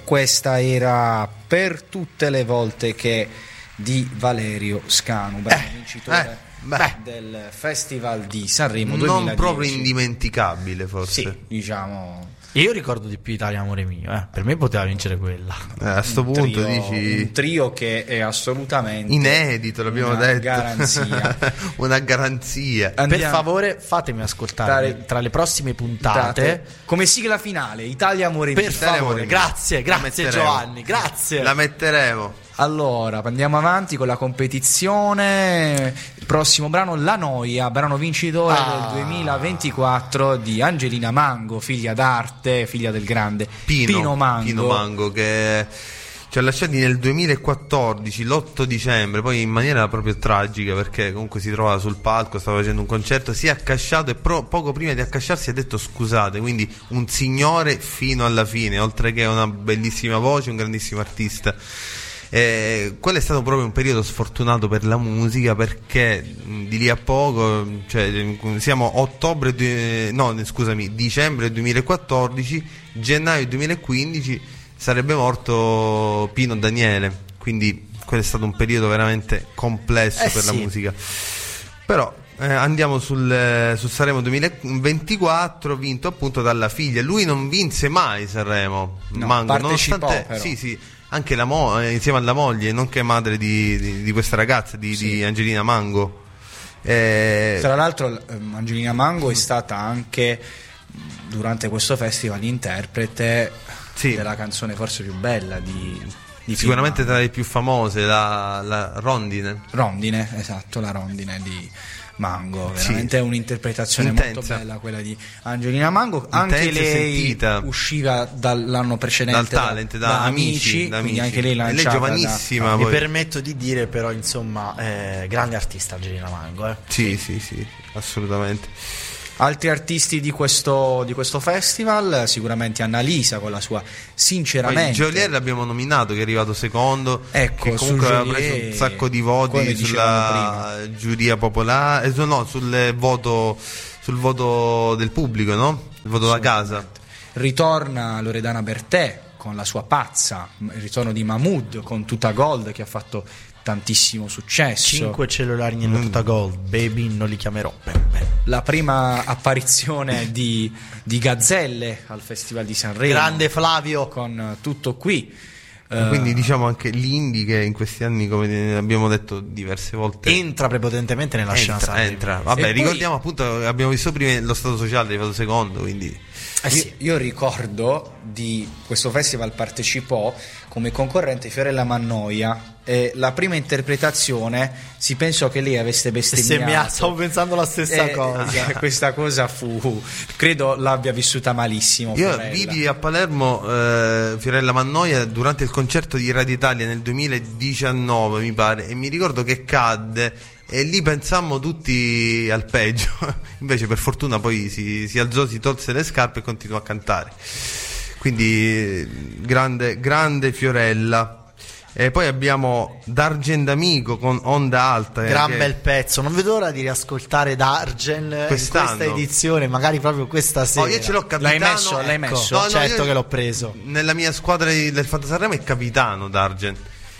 questa era Per tutte le volte che di Valerio Scanu, vincitore del Festival di Sanremo 2010. Non proprio indimenticabile, forse. Sì, diciamo. Io ricordo di più Italia Amore Mio, per me poteva vincere quella. A sto punto dici un trio che è assolutamente inedito, l'abbiamo detto. Garanzia. Una garanzia. Per favore fatemi ascoltare tra le prossime puntate come sigla finale Italia Amore Mio. Per favore, grazie Giovanni, grazie. La metteremo. Allora, andiamo avanti con la competizione. Il prossimo brano, La Noia, brano vincitore del 2024 di Angelina Mango, figlia d'arte, figlia del grande Pino Mango, che ci ha lasciati nel 2014, l'8 dicembre, poi in maniera proprio tragica, perché comunque si trovava sul palco, stava facendo un concerto, si è accasciato e poco prima di accasciarsi ha detto scusate, quindi un signore fino alla fine, oltre che una bellissima voce, un grandissimo artista. Quello è stato proprio un periodo sfortunato per la musica, perché di lì a poco, cioè siamo dicembre 2014, gennaio 2015 sarebbe morto Pino Daniele, quindi quello è stato un periodo veramente complesso per la musica. Però andiamo su Sanremo 2024, vinto appunto dalla figlia. Lui non vinse mai Sanremo, Mango, nonostante sì, anche insieme alla moglie, nonché madre di questa ragazza di Angelina Mango. Tra l'altro Angelina Mango è stata anche durante questo festival interprete della canzone forse più bella di sicuramente tra le più famose, la Rondine, esatto, la Rondine di Mango, veramente è un'interpretazione molto bella quella di Angelina Mango, anche lei usciva dall'anno precedente dal talent, da Amici, quindi anche lei lanciata, lei è giovanissima. Mi permetto di dire però, insomma, grande artista Angelina Mango. Sì, assolutamente. Altri artisti di questo festival, sicuramente Annalisa con la sua Sinceramente. Geolier l'abbiamo nominato, che è arrivato secondo, ecco, che comunque aveva preso un sacco di voti sulla giuria popolare, sul voto del pubblico, no? Il voto da casa. Ritorna Loredana Bertè con la sua Pazza, il ritorno di Mahmood con Tuta Gold, che ha fatto tantissimo successo. 5 cellulari nella Tuta Gold, baby, non li chiamerò. La prima apparizione di Gazzelle al Festival di Sanremo, grande Flavio, con Tutto Qui. Quindi diciamo anche l'indie, che in questi anni, come abbiamo detto diverse volte, entra prepotentemente nella scena Sanremo. Vabbè, ricordiamo appunto, abbiamo visto prima lo Stato Sociale, è arrivato secondo, quindi io ricordo di questo festival partecipò come concorrente Fiorella Mannoia, e la prima interpretazione si pensò che lei avesse bestemmiato. Stavo pensando la stessa cosa. Questa cosa credo l'abbia vissuta malissimo. Io Fiorella. vidi a Palermo Fiorella Mannoia durante il concerto di Radio Italia nel 2019, mi pare, e mi ricordo che cadde. E lì pensammo tutti al peggio, invece per fortuna poi si alzò, si tolse le scarpe e continuò a cantare. Quindi grande Fiorella. E poi abbiamo D'Argen D'Amico con Onda Alta, gran bel pezzo, non vedo l'ora di riascoltare D'Argen in questa edizione, magari proprio questa sera. Io ce l'ho capitano. L'hai messo? No, certo che l'ho preso. Nella mia squadra del Fantasarremo è capitano D'Argen.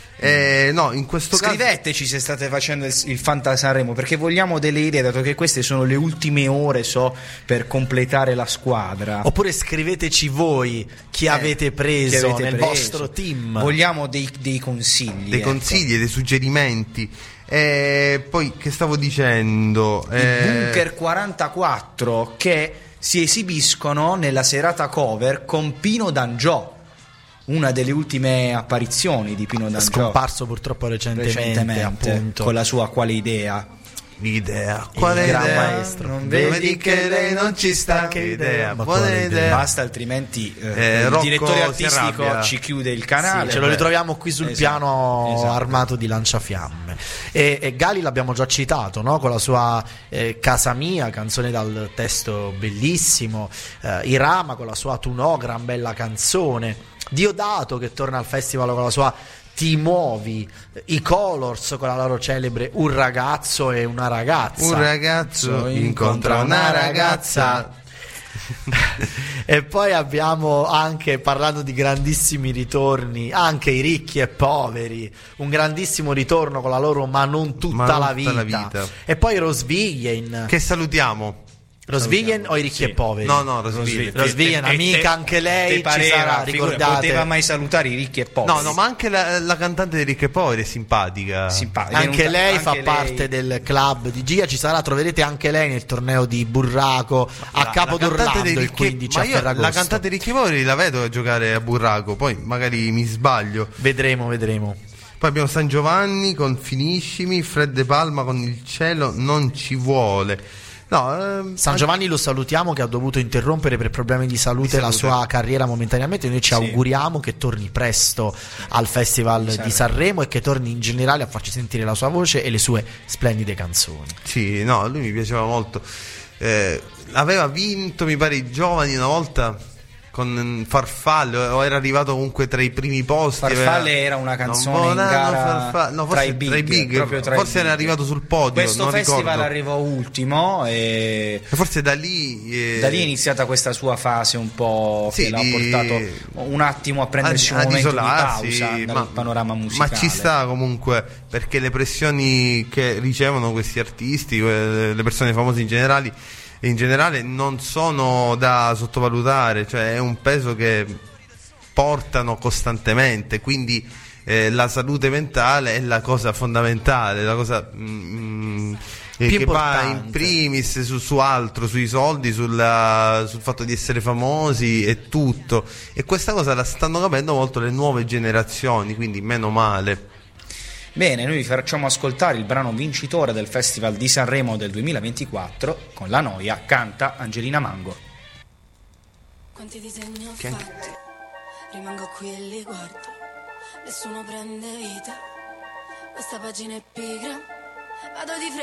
In questo scriveteci se state facendo il Fantasarremo, perché vogliamo delle idee, dato che queste sono le ultime ore per completare la squadra. Oppure scriveteci voi chi avete preso nel vostro team. Vogliamo dei consigli, dei suggerimenti. Poi che stavo dicendo, i Bunker 44 che si esibiscono nella serata cover con Pino D'Angiò, una delle ultime apparizioni di Pino D'Angiò, scomparso purtroppo recentemente appunto, con la sua Quale idea. Quale gran idea? Maestro. Non vedi che lei non ci sta? Che idea? Quale idea? Basta, altrimenti il direttore artistico ci chiude il canale. Ce lo ritroviamo qui sul piano armato di lanciafiamme. E Gali l'abbiamo già citato, no? Con la sua Casa Mia, canzone dal testo bellissimo. Irama con la sua Tu no, gran bella canzone. Diodato che torna al festival con la sua Ti muovi, i Colors con la loro celebre Un ragazzo e una ragazza. Un ragazzo incontra una ragazza. E poi abbiamo anche, parlando di grandissimi ritorni, anche i ricchi e poveri, un grandissimo ritorno con la loro Ma non tutta la vita. E poi Rosvigen, che salutiamo. Rosvigen o i ricchi e poveri? No, Rosvigen, amica anche lei, ci sarà, ricordate. Poteva mai salutare i ricchi e poveri? No, ma anche la cantante dei ricchi e poveri è simpatica. Anche lei fa parte del club di Giga, ci sarà, troverete anche lei nel torneo di Burraco a Capodorlando il 15 a Ferragosto. La cantante dei ricchi e poveri la vedo giocare a Burraco, poi magari mi sbaglio. Vedremo. Poi abbiamo San Giovanni con Finiscimi, Fred De Palma con Il cielo non ci vuole. San Giovanni lo salutiamo, che ha dovuto interrompere per problemi di salute la sua carriera momentaneamente. Noi ci auguriamo che torni presto al Festival di Sanremo e che torni in generale a farci sentire la sua voce e le sue splendide canzoni. Sì, lui mi piaceva molto. Aveva vinto, mi pare, i giovani una volta con Farfalle, o era arrivato comunque tra i primi posti. Farfalle era una canzone in gara tra i big, forse era arrivato sul podio. Questo non festival ricordo. Arrivò ultimo e forse da lì è iniziata questa sua fase un po' che l'ha portato un attimo a prendersi un momento di pausa dal panorama musicale. Ma ci sta comunque, perché le pressioni che ricevono questi artisti, le persone famose in generale non sono da sottovalutare, cioè è un peso che portano costantemente, quindi la salute mentale è la cosa fondamentale, la cosa che va in primis su altro, sui soldi, sul fatto di essere famosi e tutto, e questa cosa la stanno capendo molto le nuove generazioni, quindi meno male. Bene, noi vi facciamo ascoltare il brano vincitore del Festival di Sanremo del 2024, con La noia canta Angelina Mango. Quanti disegni ho fatti, rimango qui e li guardo, nessuno prende vita, questa pagina è pigra, vado di fretta.